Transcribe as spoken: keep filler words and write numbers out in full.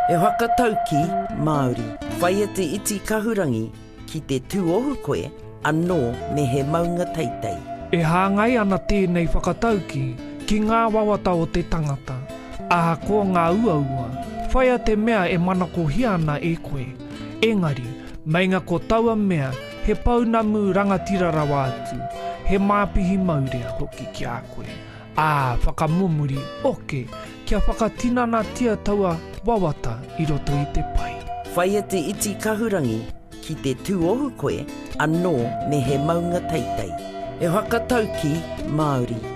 E whakatauki Māori, whaia te iti kahurangi ki te tūohu koe anō me he maunga teitei. E hāngai ana tēnei whakatauki ki ngā wawata o te tangata. Aha ko ngā uaua, whaia te mea e manako hiana e koe. Engari, mainga ko taua mea he paunamu rangatira rawa atu, he māpihi maurea hoki ki a koe. Ā, whakamumuri, oke, kia whakatinana tia taua wawata i roto i te pai. Whaia te iti kahurangi ki te tūohu koe anō me he maunga teitei. E whakatauki Māori.